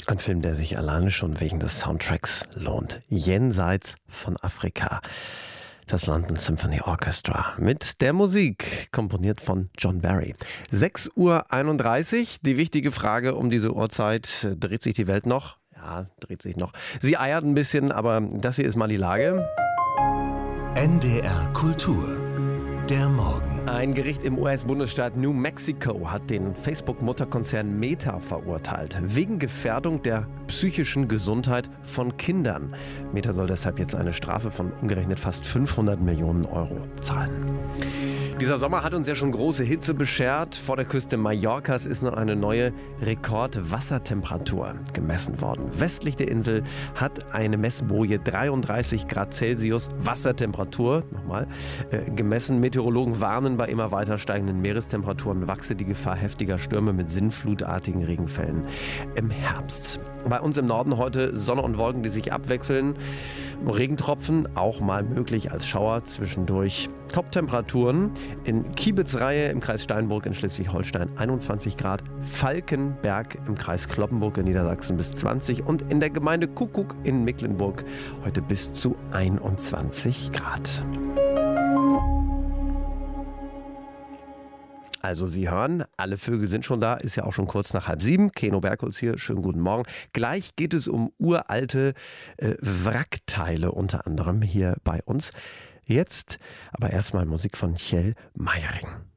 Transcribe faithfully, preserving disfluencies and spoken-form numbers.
Ein Film, der sich alleine schon wegen des Soundtracks lohnt. Jenseits von Afrika. Das London Symphony Orchestra mit der Musik, komponiert von John Barry. sechs Uhr einunddreißig, die wichtige Frage um diese Uhrzeit. Dreht sich die Welt noch? Ja, dreht sich noch. Sie eiert ein bisschen, aber das hier ist mal die Lage. N D R Kultur. Der Morgen. Ein Gericht im U S-Bundesstaat New Mexico hat den Facebook-Mutterkonzern Meta verurteilt, wegen Gefährdung der psychischen Gesundheit von Kindern. Meta soll deshalb jetzt eine Strafe von umgerechnet fast fünfhundert Millionen Euro zahlen. Dieser Sommer hat uns ja schon große Hitze beschert. Vor der Küste Mallorcas ist noch eine neue Rekordwassertemperatur gemessen worden. Westlich der Insel hat eine Messboje dreiunddreißig Grad Celsius Wassertemperatur nochmal äh, gemessen. Meteorologen warnen, bei immer weiter steigenden Meerestemperaturen wachse die Gefahr heftiger Stürme mit sinnflutartigen Regenfällen im Herbst. Bei uns im Norden heute Sonne und Wolken, die sich abwechseln. Regentropfen, auch mal möglich als Schauer zwischendurch. Top-Temperaturen in Kiebitzreihe im Kreis Steinburg in Schleswig-Holstein einundzwanzig Grad, Falkenberg im Kreis Cloppenburg in Niedersachsen bis zwanzig und in der Gemeinde Kuckuck in Mecklenburg heute bis zu einundzwanzig Grad. Also Sie hören, alle Vögel sind schon da, ist ja auch schon kurz nach halb sieben. Keno Bergholz hier, schönen guten Morgen. Gleich geht es um uralte äh, Wrackteile unter anderem hier bei uns. Jetzt aber erstmal Musik von Kjell Meiering.